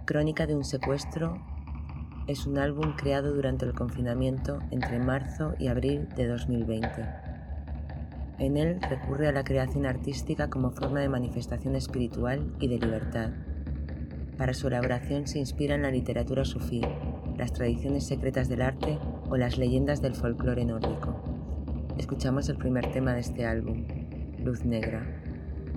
Crónica de un secuestro es un álbum creado durante el confinamiento entre marzo y abril de 2020. En él recurre a la creación artística como forma de manifestación espiritual y de libertad. Para su elaboración se inspira en la literatura sufí, las tradiciones secretas del arte o las leyendas del folclore nórdico. Escuchamos el primer tema de este álbum, Luz Negra.